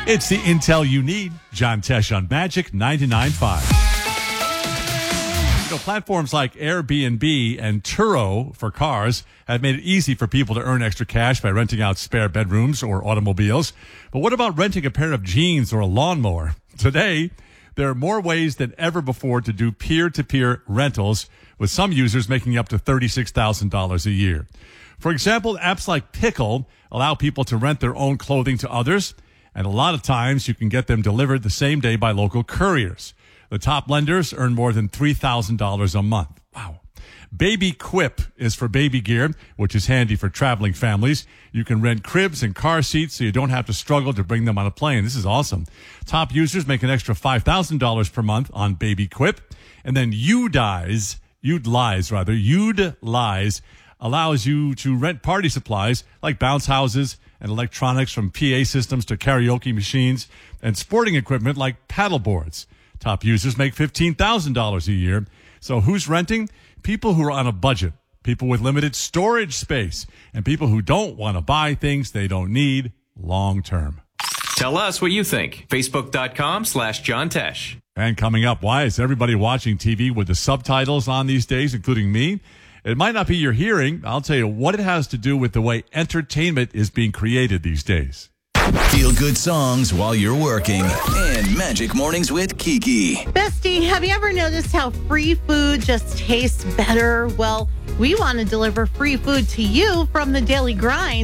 It's the intel you need. John Tesh on Magic 99.5. Platforms like Airbnb and Turo for cars have made it easy for people to earn extra cash by renting out spare bedrooms or automobiles. But what about renting a pair of jeans or a lawnmower? Today, there are more ways than ever before to do peer-to-peer rentals, with some users making up to $36,000 a year. For example, apps like Pickle allow people to rent their own clothing to others, and a lot of times you can get them delivered the same day by local couriers. The top lenders earn more than $3,000 a month. Wow. Baby Quip is for baby gear, which is handy for traveling families. You can rent cribs and car seats so you don't have to struggle to bring them on a plane. This is awesome. Top users make an extra $5,000 per month on Baby Quip. And then Udize allows you to rent party supplies like bounce houses and electronics, from PA systems to karaoke machines, and sporting equipment like paddle boards. Top users make $15,000 a year. So who's renting? People who are on a budget, people with limited storage space, and people who don't want to buy things they don't need long term. Tell us what you think. Facebook.com/John Tesh. And coming up, why is everybody watching TV with the subtitles on these days, including me? It might not be your hearing. I'll tell you what it has to do with the way entertainment is being created these days. Feel good songs while you're working. And Magic Mornings with Kiki. Bestie, have you ever noticed how free food just tastes better? Well, we want to deliver free food to you from the Daily Grind.